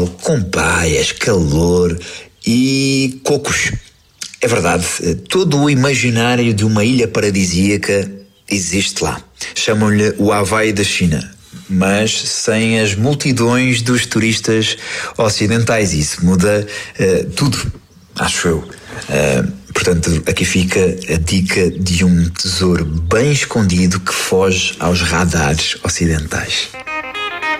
tropical, com praias, calor e cocos. É verdade, todo o imaginário de uma ilha paradisíaca existe lá. Chamam-lhe o Havaí da China, mas sem as multidões dos turistas ocidentais. Isso muda tudo, acho eu. Portanto, aqui fica a dica de um tesouro bem escondido que foge aos radares ocidentais.